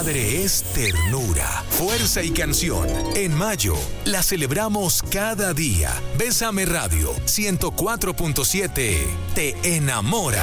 madre es ternura, fuerza y canción. En mayo, la celebramos cada día. Bésame Radio 104.7 te enamora.